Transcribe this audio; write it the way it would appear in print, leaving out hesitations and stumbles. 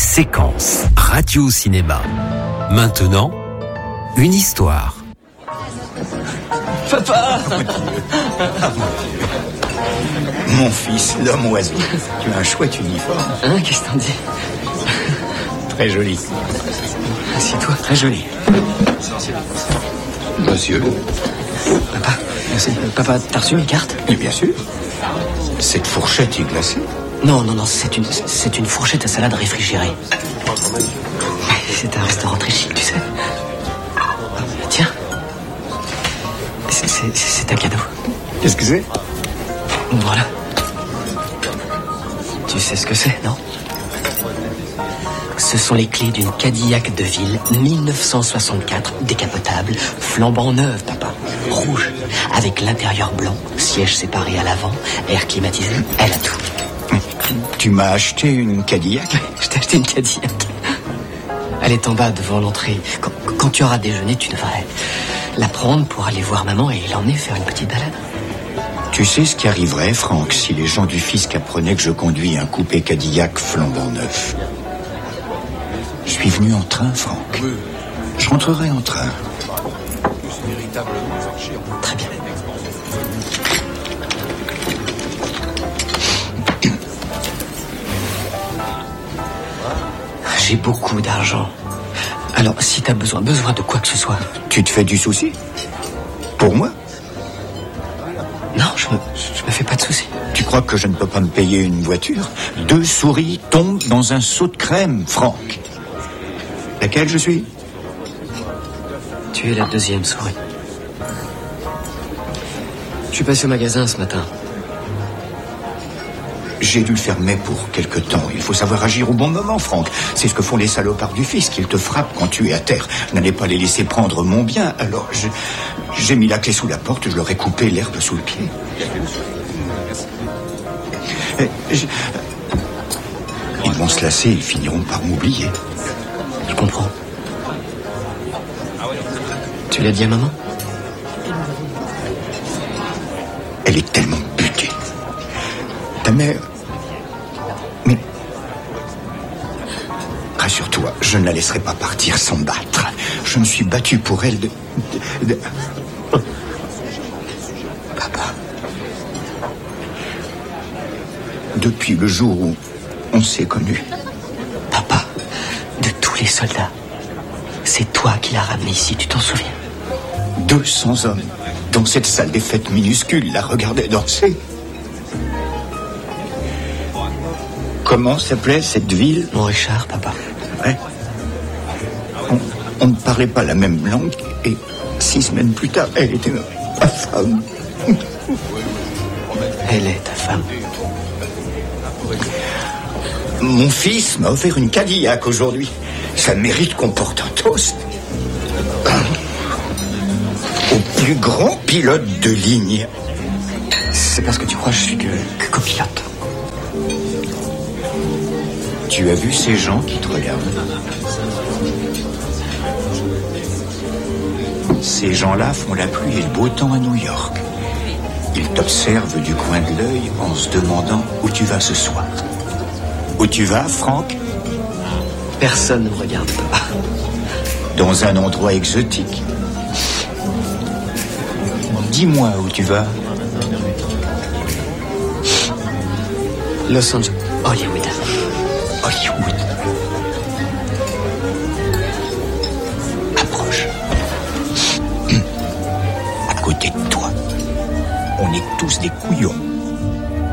Séquence radio-cinéma. Maintenant, une histoire. Papa! Mon fils, l'homme oiseau. Tu as un chouette uniforme. Hein, qu'est-ce que t'en dis? Très joli. Assieds-toi. Très joli. Monsieur. Papa, merci. Papa, t'as reçu mes cartes? Et bien sûr. Cette fourchette est glacée. Non, c'est une fourchette à salade réfrigérée. C'est un restaurant très chic, tu sais. Tiens. C'est un cadeau. Qu'est-ce que c'est? Voilà. Tu sais ce que c'est, non? Ce sont les clés d'une Cadillac de ville 1964, décapotable, flambant neuve, papa. Rouge, avec l'intérieur blanc, siège séparé à l'avant, air climatisé, elle a tout. Tu m'as acheté une Cadillac? Je t'ai acheté une Cadillac. Elle est en bas devant l'entrée. Quand tu auras déjeuné, tu devrais la prendre pour aller voir maman et l'emmener faire une petite balade. Tu sais ce qui arriverait, Franck, si les gens du fisc apprenaient que je conduis un coupé Cadillac flambant neuf? Je suis venu en train, Franck. Je rentrerai en train. Très bien. J'ai beaucoup d'argent. Alors, si t'as besoin de quoi que ce soit... Tu te fais du souci? Pour moi? Non, je me fais pas de soucis. Tu crois que je ne peux pas me payer une voiture? 2 souris tombent dans un seau de crème, Franck. Laquelle je suis? Tu es la deuxième souris. Je suis passé au magasin ce matin. J'ai dû le fermer pour quelque temps. Il faut savoir agir au bon moment, Franck. C'est ce que font les salopards du fisc. Ils te frappent quand tu es à terre. Je n'allais pas les laisser prendre mon bien. Alors, j'ai mis la clé sous la porte. Je leur ai coupé l'herbe sous le pied. Ils vont se lasser. Ils finiront par m'oublier. Je comprends. Tu l'as dit à maman? Elle est tellement butée. Ta mère... Mais... Rassure-toi, je ne la laisserai pas partir sans battre. Je me suis battu pour elle de... Papa. Depuis le jour où on s'est connus. Papa, de tous les soldats, c'est toi qui l'as ramené ici, tu t'en souviens? 200 hommes, dans cette salle des fêtes minuscule, la regardaient danser. Comment s'appelait cette ville? Montrichard, papa. Ouais. On ne parlait pas la même langue et 6 semaines plus tard, elle était ma femme. Elle est ta femme. Mon fils m'a offert une Cadillac aujourd'hui. Ça mérite qu'on porte un toast. Au plus grand pilote de ligne. C'est parce que tu crois que je suis que copilote. Tu as vu ces gens qui te regardent? Ces gens-là font la pluie et le beau temps à New York. Ils t'observent du coin de l'œil en se demandant où tu vas ce soir. Où tu vas, Franck? Personne ne me regarde, papa. Dans un endroit exotique. Dis-moi où tu vas. Los Angeles. Hollywood. Hollywood. Approche. À côté de toi, on est tous des couillons.